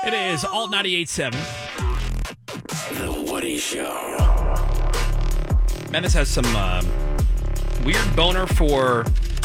It is Alt 98.7. The Woody Show. Menace has some weird boner for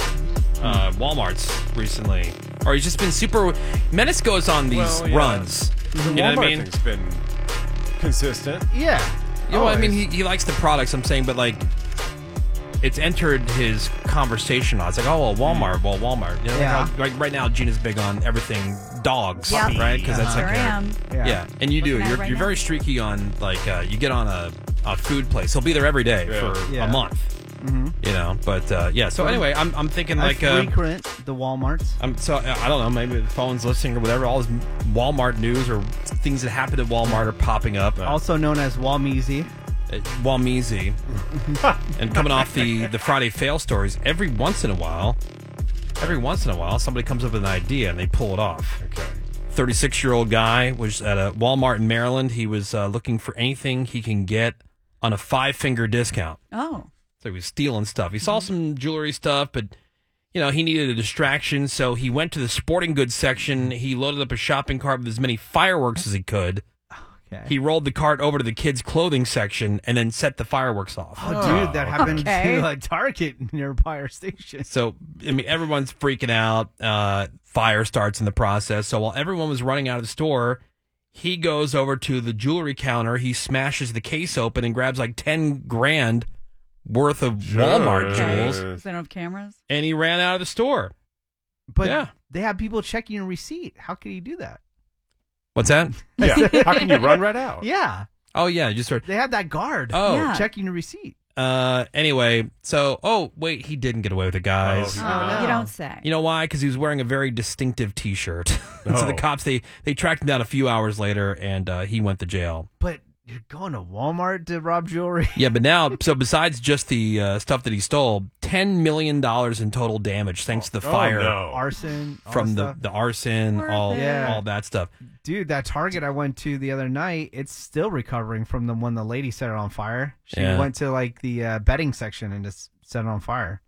Walmarts recently. Or he's just been super... Menace goes on these runs. The You know Walmart what I mean? thing's been consistent. Yeah. You know what I mean? Always. He likes the products, I'm saying, but like... It's entered his conversation. It's like, oh, well, Walmart. Well, Walmart. You know, Yeah. like right now, Gina's big on everything dogs, Yep. right? Because that's Sure like her- am. Yeah, and you do. Looking at it You're, right you're now. very streaky on like you get on a food place. He'll be there every day Yeah. for Yeah. a month. You know, but yeah. So anyway, I'm thinking I like frequent the Walmarts. I don't know. Maybe the phone's listening or whatever. All this Walmart news or things that happen at Walmart are popping up. Also known as Walmeasy. Walmeasy, and coming off the Friday fail stories. Every once in a while, somebody comes up with an idea and they pull it off. Okay. 36-year-old guy was at a Walmart in Maryland. He was looking for anything he can get on a 5-finger discount. Oh. So he was stealing stuff. He saw some jewelry stuff, but you know he needed a distraction. So he went to the sporting goods section. He loaded up a shopping cart with as many fireworks as he could. Okay. He rolled the cart over to the kids' clothing section and then set the fireworks off. Oh, dude, that happened Okay. to a Target nearby our station. So, I mean, everyone's freaking out. Fire starts in the process. So while everyone was running out of the store, he goes over to the jewelry counter. He smashes the case open and grabs like 10 grand worth of Walmart jewels. Does they don't have cameras? And he ran out of the store. But Yeah. they have people checking your receipt. How can you do that? What's that? Yeah. How can you run right out? Yeah. Oh, yeah. Just sort They have that guard. Oh. Yeah. Checking your receipt. Anyway, so, wait, he didn't get away with it, guys. Oh, no. You don't say. You know why? Because he was wearing a very distinctive T-shirt. And so the Oh. cops, they tracked him down a few hours later, and he went to jail. But you're going to Walmart to rob jewelry? Yeah, but now, so besides just the stuff that he stole, $10 million in total damage thanks to the fire no. Arson. all from that stuff. the arson, Worth all it. that stuff. Dude, that Target I went to the other night, it's still recovering from the one the lady set it on fire. She Yeah. went to like the bedding section and just set it on fire.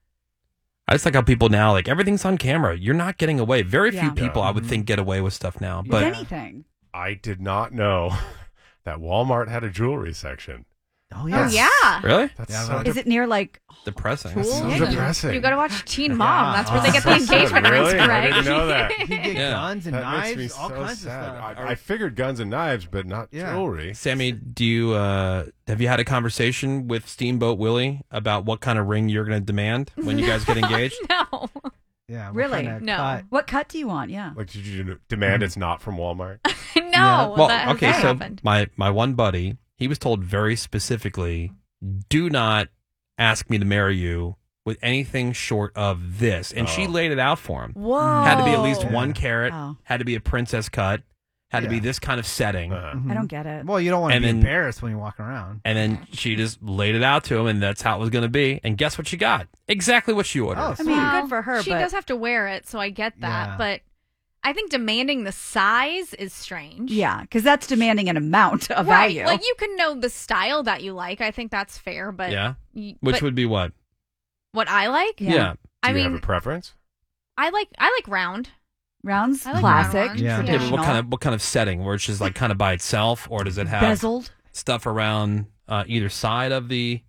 I just like how people now, like, everything's on camera. You're not getting away. Very few Yeah. people, I would think, get away with stuff now. But With anything. I did not know that Walmart had a jewelry section. Oh, Oh, yeah. yeah. really? That's Yeah, so but- Is it near like Depressing. Cool. so Yeah, depressing. You got to watch Teen Mom. Yeah. That's where they get the Oh, engagement really? rings, I Greg. didn't know that. You get Yeah. guns and That knives, makes me all so kinds sad. of stuff. I figured guns and knives, but not Yeah. jewelry. Sammy, do you have you had a conversation with Steamboat Willie about what kind of ring you're going to demand when you guys get engaged? No. Yeah, what Really? kinda No. cut? what cut do you want? Yeah. Like, did you demand it's not from Walmart? No. Well, that has okay, never so happened. my one buddy, he was told very specifically, do not ask me to marry you with anything short of this. And she Oh. laid it out for him. Whoa. Had to be at least Yeah. 1 carat, Oh. had to be a princess cut, had to be Yeah. this kind of setting. Uh-huh. I don't get it. Well, you don't want to And be then- embarrassed when you walk around. And then she just laid it out to him, and that's how it was going to be. And guess what she got? Exactly what she ordered. Oh, I mean, Well, good for her, She but does have to wear it, so I get that. Yeah. But I think demanding the size is strange. yeah, because that's demanding an amount of Right. value. Like, you can know the style that you like. I think that's fair. But Yeah? y- Which but would be what? what I like? Yeah. I Do you mean, have a preference? I like round. Rounds, I like classic, round. Yeah. Yeah, but traditional, what kind of setting? Where it's just like kind of by itself, or does it have bezeled. stuff around either side of the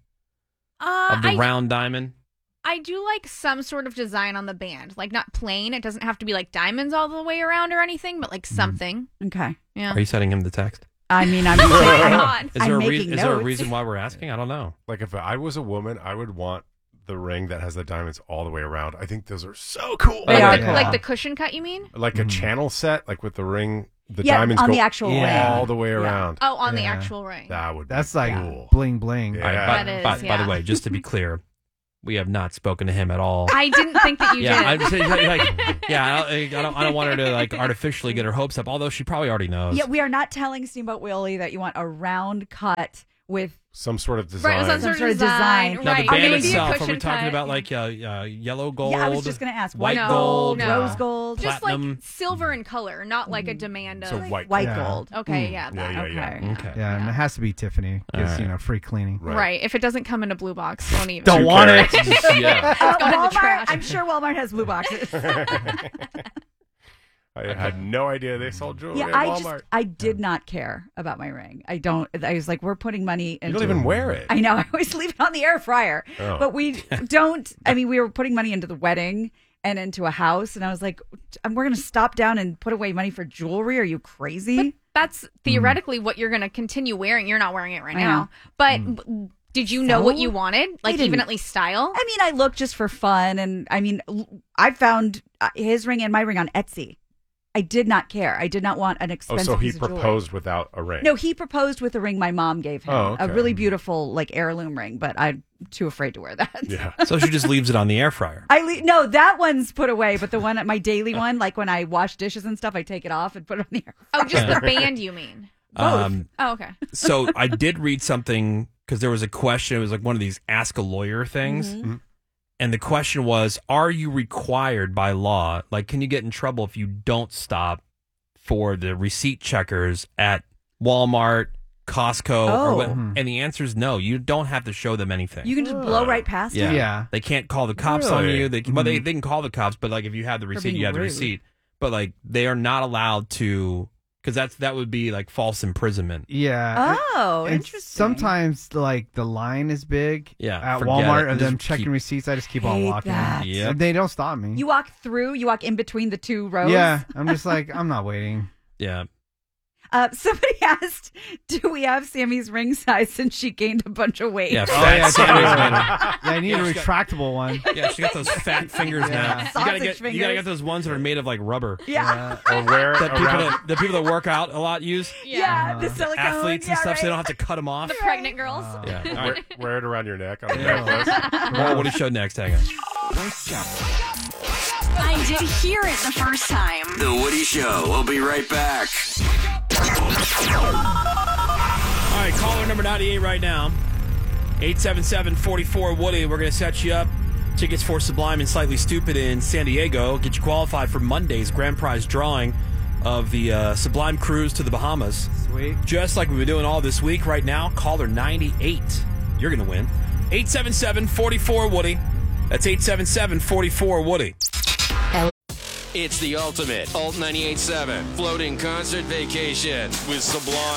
I round diamond? I do like some sort of design on the band, like not plain. It doesn't have to be like diamonds all the way around or anything, but like something. Okay. Yeah. Are you sending him the text? I mean, I'm, God. Is there, I'm a, making is there a notes. reason why we're asking? I don't know. Like, if I was a woman, I would want the ring that has the diamonds all the way around. I think those are so cool. They Like, are the, cool. like the cushion cut, you mean? Like a channel set, like with the ring, the Yeah, diamonds on go the actual ring. all the way around. Oh, on the Yeah. actual ring. That would That's be like cool. bling bling. Yeah. All right, That is, by the yeah. way, just to be clear, we have not spoken to him at all. I didn't think that you yeah, did. I'm saying, I don't want her to like artificially get her hopes up. Although she probably already knows. Yeah, we are not telling Steamboat Willie that you want a round cut with Some sort of design. Right, Some sort of design. Now Right. the band Maybe a itself, are we cushion talking cut. about like yellow gold? Yeah, I was just going to ask. white No, gold, no. rose gold, Just platinum. like silver in color, not like a demand of. So white. white Yeah. gold. Okay, yeah, Yeah, that. yeah, yeah. Okay. Okay. Yeah, and it has to be Tiffany because, All right. you know, free cleaning. Right. If it doesn't come in a blue box, don't even. Don't want it. yeah. It's going in the Walmart, trash. I'm sure Walmart has blue boxes. I had no idea they sold jewelry Yeah, at Walmart. I did not care about my ring. I was like, we're putting money into You don't even wear it. I know. I always leave it on the air fryer. Oh. But we don't. I mean, we were putting money into the wedding and into a house. And I was like, we're going to stop down and put away money for jewelry. Are you crazy? That's theoretically what you're going to continue wearing. You're not wearing it right I now. know. But did you know what you wanted? Like, didn't. even at least style? I mean, I look just for fun. And I mean, I found his ring and my ring on Etsy. I did not care. I did not want an Oh, expensive so he piece of jewelry. proposed without a ring. No, he proposed with a ring my mom gave him. Oh, okay. A really beautiful, like, heirloom ring, but I'm too afraid to wear that. Yeah. So she just leaves it on the air fryer. No, that one's put away, but the one, my daily one, like when I wash dishes and stuff, I take it off and put it on the air fryer. Oh, just the band, you mean? Oh, okay. So I did read something because there was a question. It was like one of these ask a lawyer things. Mm-hmm. And the question was, are you required by law? Like, can you get in trouble if you don't stop for the receipt checkers at Walmart, Costco, or what? And the answer is no. You don't have to show them anything. You can just blow right past yeah. it. Yeah. They can't call the cops on Really? you. They can call the cops, but like if you have the receipt, being you have the rude. receipt. But like they are not allowed to, because that would be like false imprisonment. Yeah. Oh, And interesting. sometimes like the line is big Yeah, at forget Walmart it. of them Just checking keep- receipts. I just keep on Hate walking. that. Yep. And they don't stop me. You walk in between the two rows. Yeah. I'm just like, I'm not waiting. Yeah. Somebody asked, do we have Sammy's ring size since she gained a bunch of weight? Yeah, Oh, fat yeah, Sammy's totally. man. Yeah, I need a she's got- retractable one. Yeah, she got those fat fingers now. Yeah. You gotta Sausage get fingers. those ones that are made of like rubber. Yeah. Or wear That people around. that, the people that work out a lot use. Yeah, the silicone. Athletes and yeah, stuff, so they right. don't have to cut them off. The pregnant girls. Yeah. All Wear, right. wear it around your neck on a Ew. necklace. Well, what do you show next? Hang on. I did hear it the first time. The Woody Show. We'll be right back. All right, caller number 98 right now. 877-44-WOODY. We're going to set you up. Tickets for Sublime and Slightly Stupid in San Diego. Get you qualified for Monday's grand prize drawing of the Sublime cruise to the Bahamas. Sweet. Just like we've been doing all this week. Right now, caller 98. You're going to win. 877-44-WOODY. That's 877-44-WOODY. It's the ultimate Alt 98.7 floating concert vacation with Sublime.